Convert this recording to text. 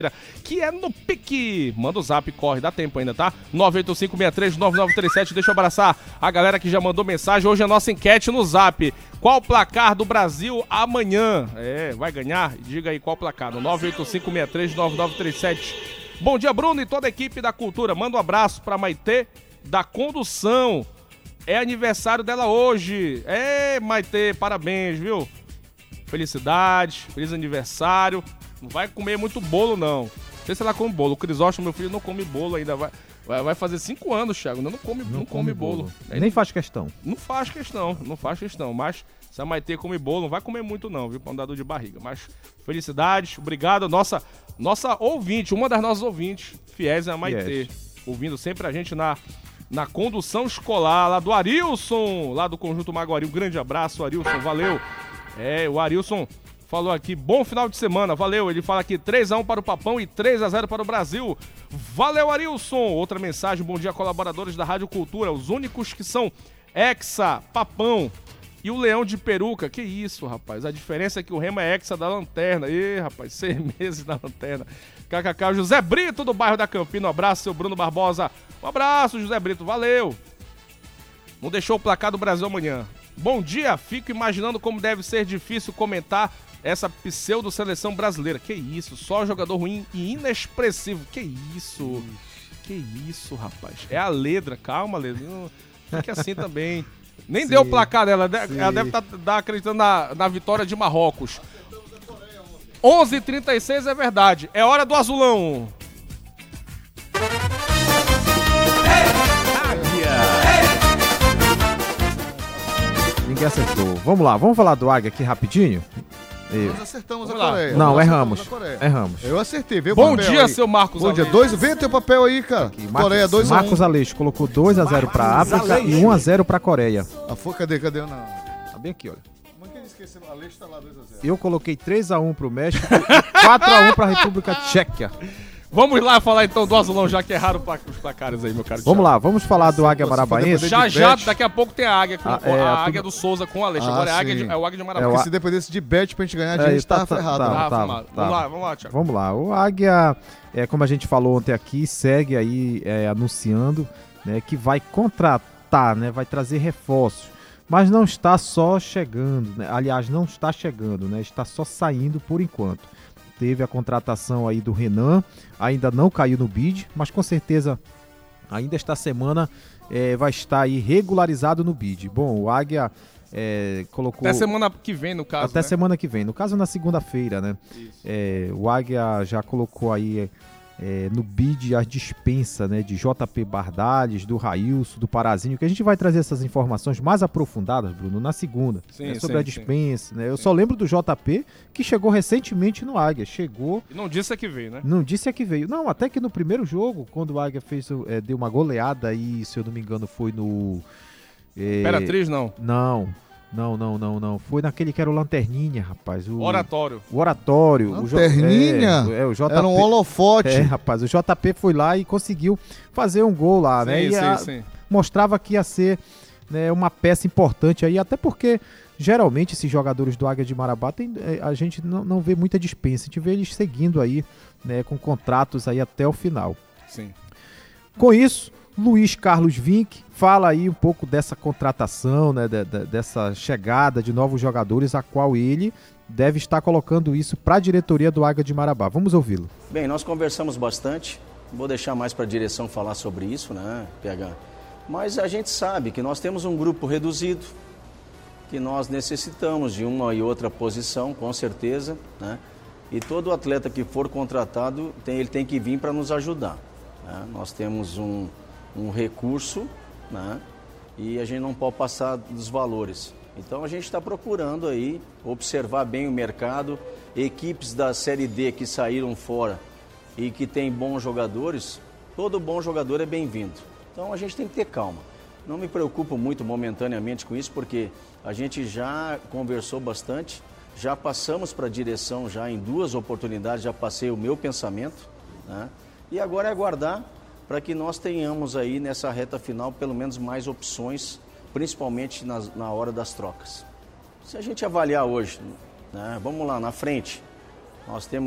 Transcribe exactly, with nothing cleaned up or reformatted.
que é no pique. Manda o zap, corre, dá tempo ainda, tá? nove oito cinco, seis três, nove nove três sete. Deixa eu abraçar a galera que já mandou mensagem. Hoje é a nossa enquete no zap. Qual o placar do Brasil amanhã? É, vai ganhar? Diga aí qual o placar. No nove oito cinco, seis três, nove nove três sete. Bom dia, Bruno e toda a equipe da Cultura. Manda um abraço pra Maitê da Condução. É aniversário dela hoje. É, Maitê, parabéns, viu? Felicidades, feliz aniversário. Não vai comer muito bolo, não. Não sei se ela come bolo. O Crisóstomo, meu filho, não come bolo ainda. Vai, vai, vai fazer cinco anos, Thiago. Ainda não come, não, não come, come bolo. bolo. Nem faz questão. Não faz questão, não faz questão. Mas se a Maitê come bolo, não vai comer muito não, viu? Pra não dar dor de barriga. Mas felicidades, obrigado. Nossa, nossa ouvinte, uma das nossas ouvintes fiéis é a Maitê. Yes. Ouvindo sempre a gente na, na condução escolar, lá do Arilson, lá do Conjunto Maguari. Um grande abraço, Arilson, valeu. É, o Arilson falou aqui, bom final de semana, valeu. Ele fala aqui três a um para o Papão e três a zero para o Brasil. Valeu, Arilson. Outra mensagem, bom dia, colaboradores da Rádio Cultura, os únicos que são Hexa, Papão e o Leão de Peruca. Que isso, rapaz, a diferença é que o Remo é Hexa da Lanterna. Ih, rapaz, seis meses da Lanterna. K K K, José Brito do bairro da Campina, um abraço, seu Bruno Barbosa. Um abraço, José Brito, valeu. Não deixou o placar do Brasil amanhã. Bom dia, fico imaginando como deve ser difícil comentar essa pseudo-seleção brasileira. Que isso, só jogador ruim e inexpressivo. Que isso, que isso, rapaz. É a Ledra, calma, Ledra. Não fique assim também. Nem sim, deu o placar dela, sim. Ela deve estar tá, acreditando na, na vitória de Marrocos. onze e trinta e seis é verdade, é hora do azulão. Ninguém acertou. Vamos lá, vamos falar do Águia aqui rapidinho. Eu. Nós acertamos vamos a Coreia. Não, Nós erramos. Erramos. Eu acertei, veio o Bom papel dia, aí. seu Marcos Bom dia, dois, vem teu papel aí, cara. Aqui, Marcos, Coreia dois a um. Marcos Aleixo colocou dois a zero pra África e um a zero pra Coreia. Ah, foi, cadê, cadê? Não. Tá bem aqui, olha. Como é que ele esqueceu? Aleixo tá lá dois a zero. Eu coloquei três a um pro México e quatro a um pra República Tcheca. Vamos lá falar então do azulão, já que erraram os placares aí, meu caro. Vamos lá, vamos falar do Águia Marabaense. Já, já, daqui a pouco tem a Águia, com, ah, é, a, a Águia tudo... do Souza com o Aleixo. Ah, agora é, águia de, é o Águia de Marabaense. É, porque se dependesse de bet pra gente ganhar, a é, gente tá, tava tá, ferrado. Tá, né? tá, tá, vamos tá. lá, vamos lá, Thiago. Vamos lá, o Águia, é, como a gente falou ontem aqui, segue aí é, anunciando, né, que vai contratar, né, vai trazer reforços. Mas não está só chegando, né? Aliás, não está chegando, né? Está só saindo por enquanto. Teve a contratação aí do Renan, ainda não caiu no bid, mas com certeza ainda esta semana é, vai estar aí regularizado no bid. Bom, o Águia é, colocou... Até semana que vem, no caso, Até né? semana que vem, no caso na segunda-feira, né? É, o Águia já colocou aí é, no bid a dispensa, né, de J P Bardales, do Railson, do Parazinho, que a gente vai trazer essas informações mais aprofundadas, Bruno, na segunda, sim, né, sobre sim, a dispensa. Né? Eu sim. só lembro do J P, que chegou recentemente no Águia. Chegou... E não disse a que veio, né? Não disse a que veio. Não, até que no primeiro jogo, quando o Águia fez, é, deu uma goleada aí, se eu não me engano, foi no... É... Imperatriz, não? Não. Não, não, não, não. Foi naquele que era o Lanterninha, rapaz. O Oratório. O Oratório. Lanterninha? O, é, é, o J P, era um holofote. É, rapaz, o J P foi lá e conseguiu fazer um gol lá, sim, né? E sim, a, sim. mostrava que ia ser, né, uma peça importante aí, até porque geralmente esses jogadores do Águia de Marabá, tem, a gente não, não vê muita dispensa, a gente vê eles seguindo aí, né, com contratos aí até o final. Sim. Com isso, Luiz Carlos Vinck fala aí um pouco dessa contratação, né, de, de, dessa chegada de novos jogadores, a qual ele deve estar colocando isso para a diretoria do Águia de Marabá. Vamos ouvi-lo. Bem, nós conversamos bastante, vou deixar mais para a direção falar sobre isso, né, P H? Mas a gente sabe que nós temos um grupo reduzido, que nós necessitamos de uma e outra posição, com certeza, né? E todo atleta que for contratado, tem, ele tem que vir para nos ajudar. Né? Nós temos um... um recurso, né? E a gente não pode passar dos valores. Então a gente está procurando aí observar bem o mercado, equipes da Série D que saíram fora e que tem bons jogadores, todo bom jogador é bem-vindo. Então a gente tem que ter calma. Não me preocupo muito momentaneamente com isso, porque a gente já conversou bastante, já passamos para a direção já em duas oportunidades, já passei o meu pensamento, né? E agora é aguardar para que nós tenhamos aí nessa reta final pelo menos mais opções, principalmente na, na hora das trocas. Se a gente avaliar hoje, né, vamos lá, na frente, nós temos